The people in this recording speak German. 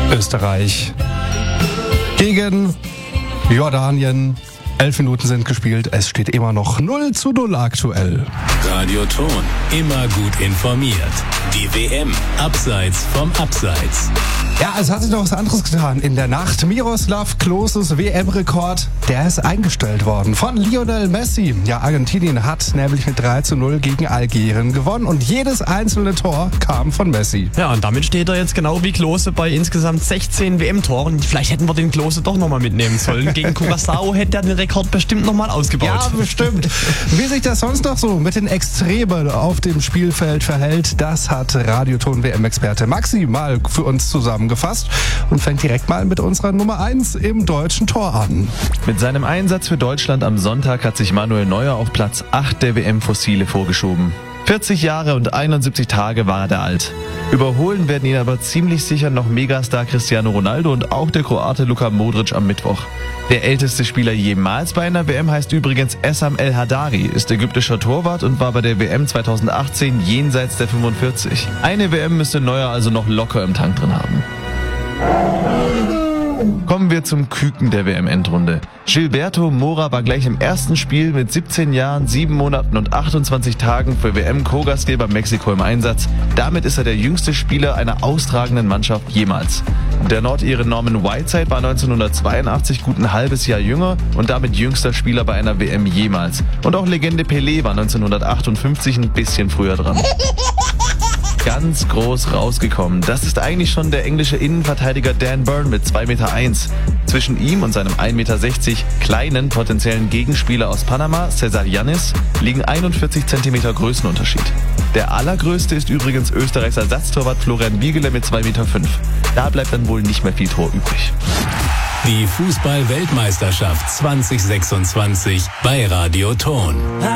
Österreich gegen Jordanien. 11 Minuten sind gespielt. Es steht immer noch 0:0 aktuell. Radio Ton. Immer gut informiert. Die WM abseits vom Abseits. Ja, es hat sich noch was anderes getan in der Nacht. Miroslav Kloses WM-Rekord, der ist eingestellt worden von Lionel Messi. Ja, Argentinien hat nämlich mit 3:0 gegen Algerien gewonnen und jedes einzelne Tor kam von Messi. Ja, und damit steht er jetzt genau wie Klose bei insgesamt 16 WM-Toren. Vielleicht hätten wir den Klose doch nochmal mitnehmen sollen. Gegen Curaçao hätte er den Rekord bestimmt nochmal ausgebaut. Ja, bestimmt. Wie sich das sonst noch so mit den Extremen auf dem Spielfeld verhält, das hat Radioton WM-Experte Maxi mal für uns zusammengefasst und fängt direkt mal mit unserer Nummer 1 im deutschen Tor an. Mit seinem Einsatz für Deutschland am Sonntag hat sich Manuel Neuer auf Platz 8 der WM-Fossile vorgeschoben. 40 Jahre und 71 Tage war er alt. Überholen werden ihn aber ziemlich sicher noch Megastar Cristiano Ronaldo und auch der Kroate Luka Modric am Mittwoch. Der älteste Spieler jemals bei einer WM heißt übrigens Essam El Hadari, ist ägyptischer Torwart und war bei der WM 2018 jenseits der 45. Eine WM müsste Neuer also noch locker im Tank drin haben. Kommen wir zum Küken der WM-Endrunde. Gilberto Mora war gleich im ersten Spiel mit 17 Jahren, 7 Monaten und 28 Tagen für WM-Co-Gastgeber Mexiko im Einsatz. Damit ist er der jüngste Spieler einer austragenden Mannschaft jemals. Der Nordire Norman Whiteside war 1982 gut ein halbes Jahr jünger und damit jüngster Spieler bei einer WM jemals. Und auch Legende Pelé war 1958 ein bisschen früher dran. Ganz groß rausgekommen. Das ist eigentlich schon der englische Innenverteidiger Dan Burn mit 2,1 Meter. Zwischen ihm und seinem 1,60 Meter kleinen potenziellen Gegenspieler aus Panama, Cesar Yannis, liegen 41 Zentimeter Größenunterschied. Der allergrößte ist übrigens Österreichs Ersatztorwart Florian Wiegele mit 2,5 Meter. Da bleibt dann wohl nicht mehr viel Tor übrig. Die Fußball-Weltmeisterschaft 2026 bei Radio Ton.